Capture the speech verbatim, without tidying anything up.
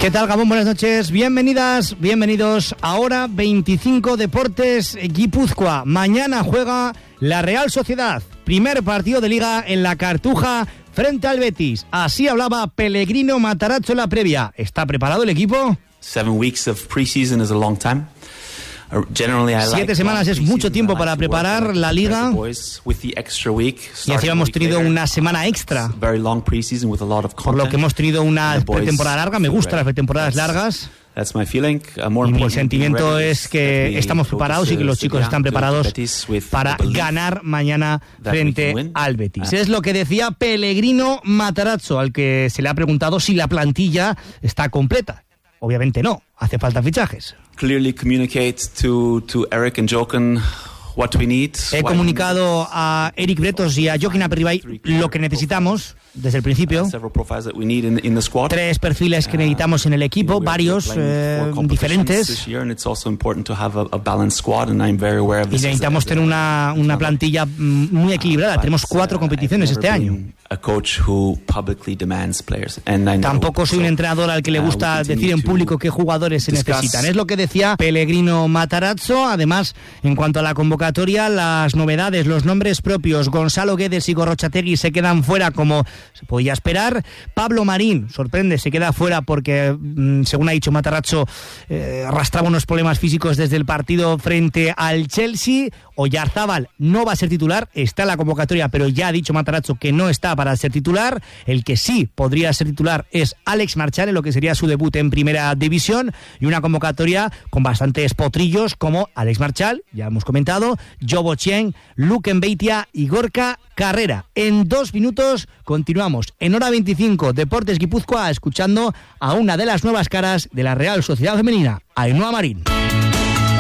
¿Qué tal, Gabón? Buenas noches, bienvenidas, bienvenidos a Hora veinticinco Deportes Guipúzcoa. Mañana juega la Real Sociedad, primer partido de Liga en la Cartuja frente al Betis. Así hablaba Pellegrino Matarazzo en la previa. ¿Está preparado el equipo? Seven weeks of preseason is a long time. Siete semanas es mucho tiempo para preparar la Liga, y encima hemos tenido una semana extra, por lo que hemos tenido una pretemporada larga. Me gustan las pretemporadas largas. Y mi sentimiento es que estamos preparados y que los chicos están preparados para ganar mañana frente al Betis. Es lo que decía Pellegrino Matarazzo, al que se le ha preguntado si la plantilla está completa. Obviamente no, hace falta fichajes. Clearly communicate to, to Eric and Jochen what we need. He comunicado a Eric Bretos y a Jochen Aperribay lo que necesitamos desde el principio. Tres perfiles que necesitamos en el equipo, varios eh, diferentes. Y necesitamos tener una, una plantilla muy equilibrada. Tenemos cuatro competiciones este año. Tampoco soy un entrenador al que le gusta decir en público qué jugadores se necesitan. Es lo que decía Pellegrino Matarazzo. Además, en cuanto a la convocatoria, las novedades, los nombres propios: Gonzalo Guedes y Gorrochategui se quedan fuera, como se podía esperar. Pablo Marín, sorprende, se queda fuera porque, según ha dicho Matarazzo, eh, arrastraba unos problemas físicos desde el partido frente al Chelsea. Oyarzábal no va a ser titular, está en la convocatoria, pero ya ha dicho Matarazzo que no está para ser titular. El que sí podría ser titular es Alex Marchal, en lo que sería su debut en Primera División, y una convocatoria con bastantes potrillos como Alex Marchal, ya hemos comentado, Jobo Chien, Luke Mbeitia y Gorka Carrera. En dos minutos continuamos en Hora veinticinco Deportes Guipúzcoa, escuchando a una de las nuevas caras de la Real Sociedad Femenina, Ainhoa Marín.